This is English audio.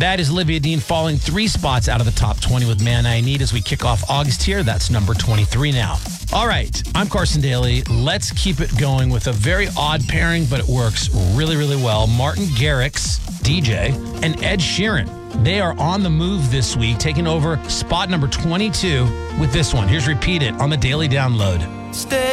That is Olivia Dean falling 3 spots out of the top 20 with Man I Need as we kick off August here. That's number 23 now. All right, I'm Carson Daly. Let's keep it going with a very odd pairing, but it works really, really well. Martin Garrix, DJ, and Ed Sheeran. They are on the move this week, taking over spot number 22 with this one. Here's Repeat It on the Daily Download. Stay